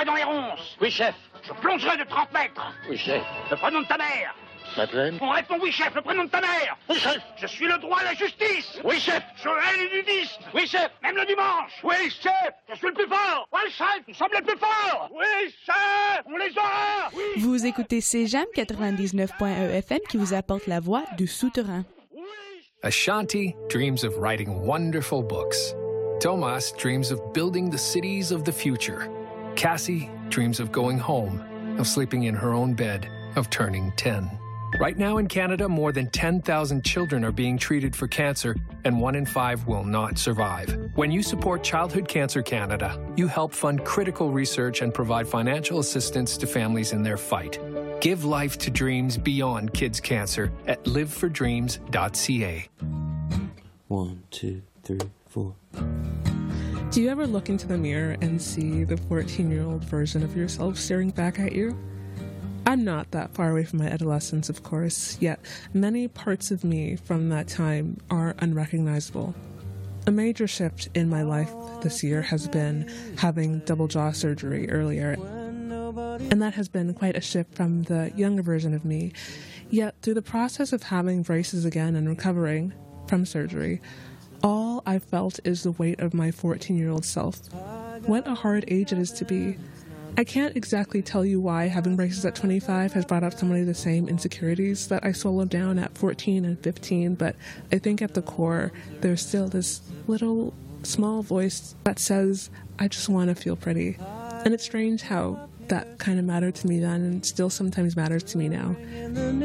pas dans les ronces. Oui, chef. Je plongerai de 30 mètres. Oui, chef. Le prénom de ta mère. Madeleine. On répond oui, chef, le prénom de ta mère. Oui, chef. Je suis le droit à la justice. Oui, chef. Je hais les nudistes. Oui, chef. Même le dimanche. Oui, chef. Je suis le plus fort. Oui, chef, nous sommes les plus forts. Oui, chef, on les aura. Oui. Vous écoutez CJAM 99.1 FM qui vous apporte la voix du souterrain. Ashanti dreams of writing wonderful books. Tomas dreams of building the cities of the future. Cassie dreams of going home, of sleeping in her own bed, of turning 10. Right now in Canada, more than 10,000 children are being treated for cancer, and 1 in 5 will not survive. When you support Childhood Cancer Canada, you help fund critical research and provide financial assistance to families in their fight. Give life to dreams beyond kids' cancer at livefordreams.ca. 1, 2, 3, 4. Do you ever look into the mirror and see the 14-year-old version of yourself staring back at you? I'm not that far away from my adolescence, of course, yet many parts of me from that time are unrecognizable. A major shift in my life this year has been having double jaw surgery earlier, and that has been quite a shift from the younger version of me. Yet through the process of having braces again and recovering from surgery, all I felt is the weight of my 14-year-old self. What a hard age it is to be. I can't exactly tell you why having braces at 25 has brought up so many of the same insecurities that I swallowed down at 14 and 15, but I think at the core, there's still this little small voice that says, I just want to feel pretty. And it's strange how that kind of mattered to me then and still sometimes matters to me now.